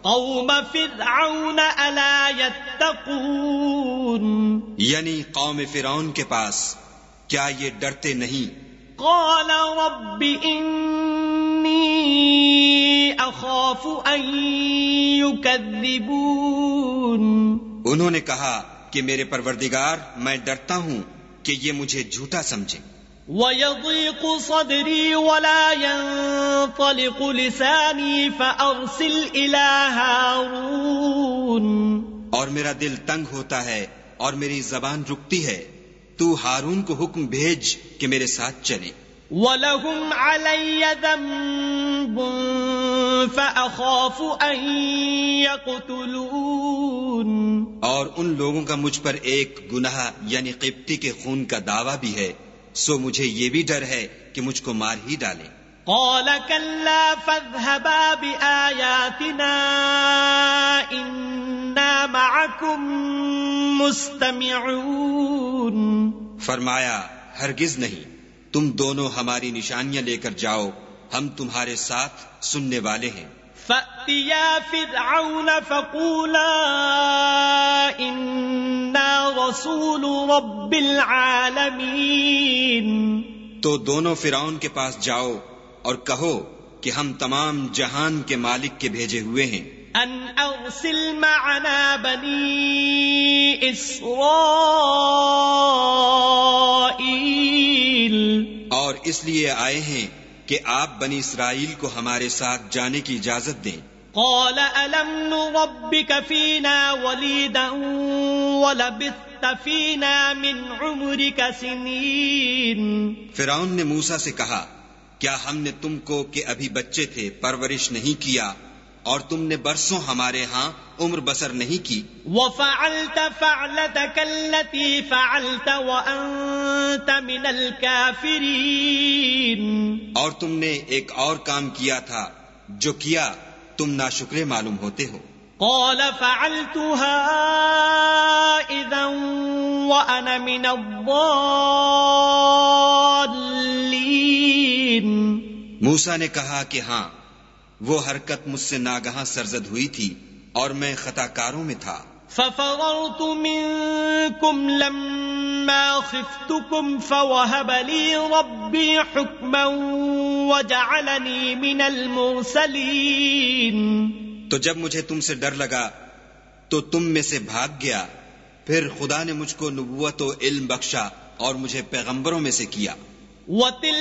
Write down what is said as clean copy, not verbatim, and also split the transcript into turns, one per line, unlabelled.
قوم فرعون الا يتقون،
یعنی قوم فرعون کے پاس کیا یہ ڈرتے نہیں؟
قال رب انی اخاف ان يكذبون،
انہوں نے کہا کہ میرے پروردگار میں ڈرتا ہوں کہ یہ مجھے جھوٹا سمجھیں۔
وَيَضِيقُ صَدْرِي وَلَا يَنطَلِقُ لِسَانِي فَأَرْسِلْ إِلَى هَارُونَ،
اور میرا دل تنگ ہوتا ہے اور میری زبان رکتی ہے، تو ہارون کو حکم بھیج کہ میرے ساتھ چلے۔
وَلَهُمْ عَلَيَّ ذَنبٌ فَأَخَافُ أَن يَقْتُلُونِ،
اور ان لوگوں کا مجھ پر ایک گناہ یعنی قبطی کے خون کا دعویٰ بھی ہے، سو مجھے یہ بھی ڈر ہے کہ مجھ کو مار ہی ڈالیں۔
قال كلا فاذهبا بآياتنا إنا معكم مستمعون،
فرمایا ہرگز نہیں، تم دونوں ہماری نشانیاں لے کر جاؤ، ہم تمہارے ساتھ سننے والے ہیں۔
فأتيا فرعون فقولا إنا رسول رب العالمين،
تو دونوں فرعون کے پاس جاؤ اور کہو کہ ہم تمام جہان کے مالک کے بھیجے ہوئے ہیں،
ان ارسل معنا بنی اسرائیل،
اور اس لیے آئے ہیں کہ آپ بنی اسرائیل کو ہمارے ساتھ جانے کی اجازت دیں۔
قال الم نربک فینا ولیدا ولبثت فینا من عمرک سنین،
فرعون نے موسیٰ سے کہا کیا ہم نے تم کو کہ ابھی بچے تھے پرورش نہیں کیا اور تم نے برسوں ہمارے ہاں عمر بسر نہیں کی؟
وفعلت فعلتك التي فعلت وانت من الكافرین،
اور تم نے ایک اور کام کیا تھا جو کیا تم ناشکرے معلوم ہوتے ہو۔
قال فعلتها اذا وانا من الضالین،
موسیٰ نے کہا کہ ہاں وہ حرکت مجھ سے ناگہاں سرزد ہوئی تھی اور میں خطا کاروں میں تھا۔
ففررت منكم لما خفتكم فوهب لي ربي حكما وجعلني من المرسلين،
تو جب مجھے تم سے ڈر لگا تو تم میں سے بھاگ گیا، پھر خدا نے مجھ کو نبوت و علم بخشا اور مجھے پیغمبروں میں سے کیا۔